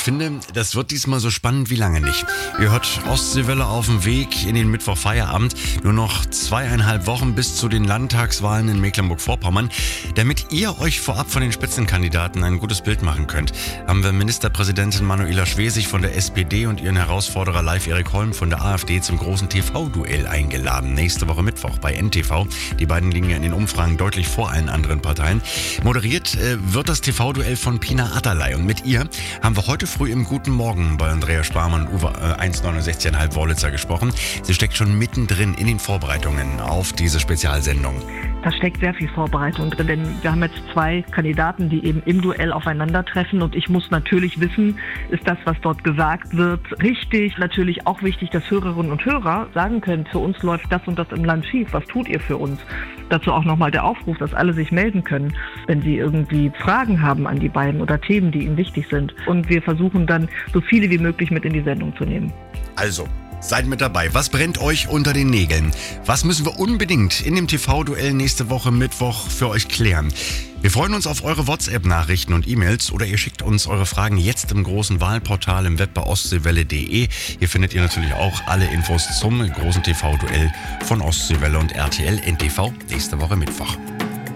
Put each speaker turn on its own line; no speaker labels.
finde, das wird diesmal so spannend wie lange nicht. Ihr hört Ostseewelle auf dem Weg in den Mittwochfeierabend. Nur noch 2,5 Wochen bis zu den Landtagswahlen in Mecklenburg-Vorpommern. Damit ihr euch vorab von den Spitzenkandidaten ein gutes Bild machen könnt, haben wir Ministerpräsidentin Manuela Schwesig von der SPD und ihren Herausforderer Live Erik Holm von der AfD zum großen TV-Duell eingeladen. Nächste Woche Mittwoch bei NTV. Die beiden liegen ja in den Umfragen deutlich vor allen anderen Parteien. Moderiert wird das TV-Duell von Pina Adderley. Und mit ihr haben wir heute früh im Guten Morgen bei Andrea Sparmann und Uwe 1,69,5 Wollitzer gesprochen. Sie steckt schon mittendrin in den Vorbereitungen auf diese Spezialsendung.
Da steckt sehr viel Vorbereitung drin, denn wir haben jetzt 2 Kandidaten, die eben im Duell aufeinandertreffen und ich muss natürlich wissen, ist das, was dort gesagt wird, richtig? Natürlich auch wichtig, dass Hörerinnen und Hörer sagen können, für uns läuft das und das im Land schief, was tut ihr für uns? Dazu auch nochmal der Aufruf, dass alle sich melden können, wenn sie irgendwie Fragen haben an die beiden oder Themen, die ihnen wichtig sind. Und wir versuchen dann, so viele wie möglich mit in die Sendung zu nehmen.
Also, seid mit dabei. Was brennt euch unter den Nägeln? Was müssen wir unbedingt in dem TV-Duell nächste Woche Mittwoch für euch klären? Wir freuen uns auf eure WhatsApp-Nachrichten und E-Mails oder ihr schickt uns eure Fragen jetzt im großen Wahlportal im Web bei ostseewelle.de. Hier findet ihr natürlich auch alle Infos zum großen TV-Duell von Ostseewelle und RTL NTV nächste Woche Mittwoch.